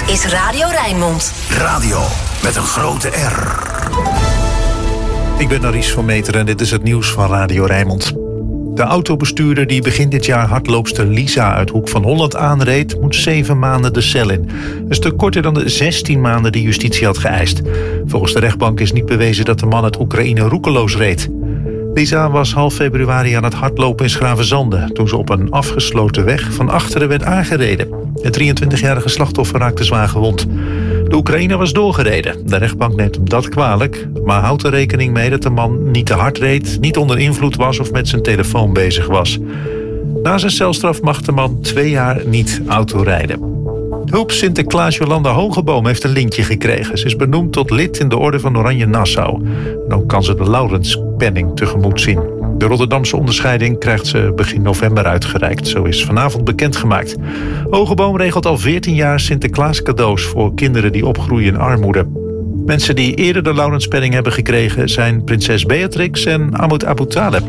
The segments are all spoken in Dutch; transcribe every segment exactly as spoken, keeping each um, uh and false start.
Dit is Radio Rijnmond. Radio met een grote R. Ik ben Naries van Meteren en dit is het nieuws van Radio Rijnmond. De autobestuurder die begin dit jaar hardloopster Lisa uit Hoek van Holland aanreed, moet zeven maanden de cel in. Een stuk korter dan de zestien maanden die justitie had geëist. Volgens de rechtbank is niet bewezen dat de man uit Oekraïne roekeloos reed. Lisa was half februari aan het hardlopen in Schravenzande toen ze op een afgesloten weg van achteren werd aangereden. Het drieëntwintigjarige slachtoffer raakte zwaar gewond. De Oekraïner was doorgereden. De rechtbank neemt hem dat kwalijk, maar houdt er rekening mee dat de man niet te hard reed, niet onder invloed was of met zijn telefoon bezig was. Na zijn celstraf mag de man twee jaar niet autorijden. Hulp Sinterklaas Jolanda Hogeboom heeft een lintje gekregen. Ze is benoemd tot lid in de Orde van Oranje Nassau. En ook kan ze de Laurenspenning tegemoet zien. De Rotterdamse onderscheiding krijgt ze begin november uitgereikt. Zo is vanavond bekendgemaakt. Hogeboom regelt al veertien jaar Sinterklaas cadeaus voor kinderen die opgroeien in armoede. Mensen die eerder de Laurenspenning hebben gekregen zijn prinses Beatrix en Ahmed Abu Taleb.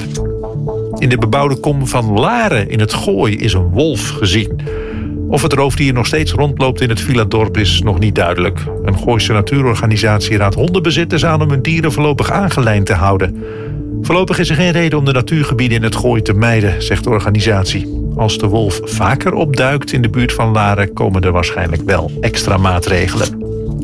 In de bebouwde kom van Laren in het Gooi is een wolf gezien. Of het roofdier nog steeds rondloopt in het Villadorp is nog niet duidelijk. Een Gooise natuurorganisatie raadt hondenbezitters aan om hun dieren voorlopig aangelijnd te houden. Voorlopig is er geen reden om de natuurgebieden in het Gooi te mijden, zegt de organisatie. Als de wolf vaker opduikt in de buurt van Laren komen er waarschijnlijk wel extra maatregelen.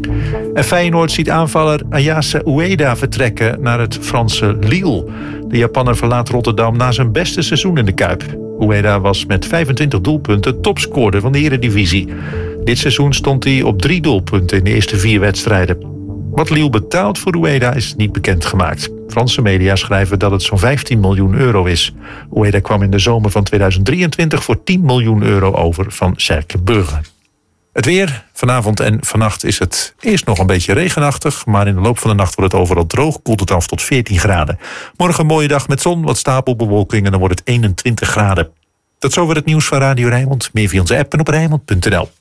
En Feyenoord ziet aanvaller Ayase Ueda vertrekken naar het Franse Lille. De Japanner verlaat Rotterdam na zijn beste seizoen in de Kuip. Ueda was met vijfentwintig doelpunten topscorer van de Eredivisie. Dit seizoen stond hij op drie doelpunten in de eerste vier wedstrijden. Wat Lille betaalt voor Ueda is niet bekendgemaakt. Franse media schrijven dat het zo'n vijftien miljoen euro is. Ueda kwam in de zomer van tweeduizend drieëntwintig voor tien miljoen euro over van Cercle Brugge. Het weer. Vanavond en vannacht is het eerst nog een beetje regenachtig, maar in de loop van de nacht wordt het overal droog, koelt het af tot veertien graden. Morgen een mooie dag met zon, wat stapelbewolking en dan wordt het eenentwintig graden. Tot zover het nieuws van Radio Rijnmond. Meer via onze app en op Rijnmond punt n l.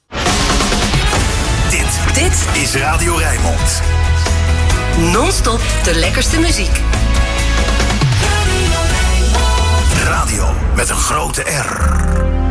Dit, dit is Radio Rijnmond. Non-stop de lekkerste muziek. Radio met een grote R.